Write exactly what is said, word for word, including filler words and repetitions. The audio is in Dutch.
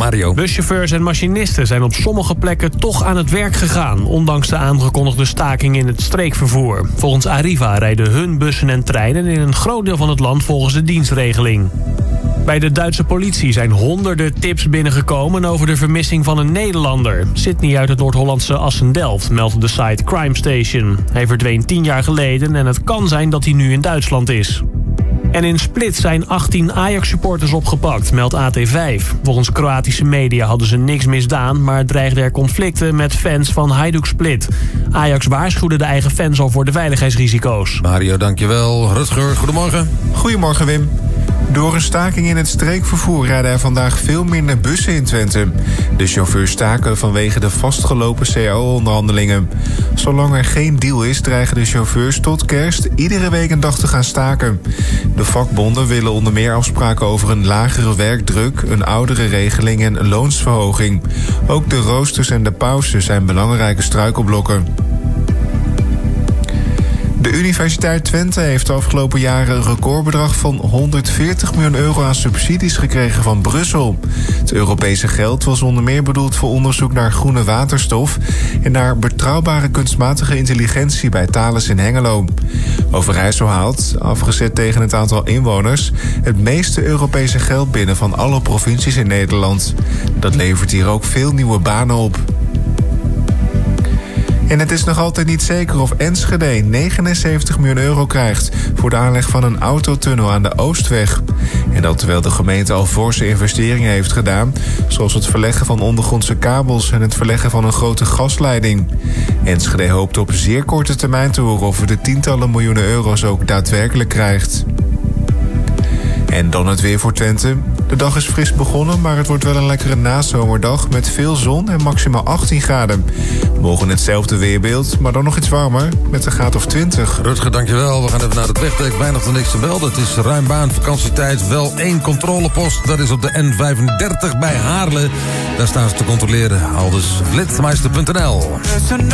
Mario. Buschauffeurs en machinisten zijn op sommige plekken toch aan het werk gegaan, ondanks de aangekondigde staking in het streekvervoer. Volgens Arriva rijden hun bussen en treinen in een groot deel van het land volgens de dienstregeling. Bij de Duitse politie zijn honderden tips binnengekomen over de vermissing van een Nederlander. Sydney uit het Noord-Hollandse Assendelft, meldt de site Crime Station. Hij verdween tien jaar geleden en het kan zijn dat hij nu in Duitsland is. En in Split zijn achttien Ajax-supporters opgepakt, meldt A T vijf. Volgens Kroatische media hadden ze niks misdaan, maar dreigden er conflicten met fans van Hajduk Split. Ajax waarschuwde de eigen fans al voor de veiligheidsrisico's. Mario, dankjewel. Rutger, goedemorgen. Goedemorgen, Wim. Door een staking in het streekvervoer rijden er vandaag veel minder bussen in Twente. De chauffeurs staken vanwege de vastgelopen C A O-onderhandelingen. Zolang er geen deal is, dreigen de chauffeurs tot kerst iedere week een dag te gaan staken. De vakbonden willen onder meer afspraken over een lagere werkdruk, een oudere regeling en een loonsverhoging. Ook de roosters en de pauzen zijn belangrijke struikelblokken. De Universiteit Twente heeft de afgelopen jaren een recordbedrag van honderdveertig miljoen euro aan subsidies gekregen van Brussel. Het Europese geld was onder meer bedoeld voor onderzoek naar groene waterstof en naar betrouwbare kunstmatige intelligentie bij Thales in Hengelo. Overijssel haalt, afgezet tegen het aantal inwoners, het meeste Europese geld binnen van alle provincies in Nederland. Dat levert hier ook veel nieuwe banen op. En het is nog altijd niet zeker of Enschede negenenzeventig miljoen euro krijgt voor de aanleg van een autotunnel aan de Oostweg. En dat terwijl de gemeente al forse investeringen heeft gedaan, zoals het verleggen van ondergrondse kabels en het verleggen van een grote gasleiding. Enschede hoopt op zeer korte termijn te horen of het de tientallen miljoenen euro's ook daadwerkelijk krijgt. En dan het weer voor Twente. De dag is fris begonnen, maar het wordt wel een lekkere nazomerdag met veel zon en maximaal achttien graden. Morgen hetzelfde weerbeeld, maar dan nog iets warmer met een graad of twintig. Rutger, dankjewel. We gaan even naar het wegdek. Weinig tot niks te melden. Het is ruim baan, vakantietijd. Wel één controlepost. Dat is op de N vijfendertig bij Haarle. Daar staan ze te controleren. Aldus flitsmeister punt n l.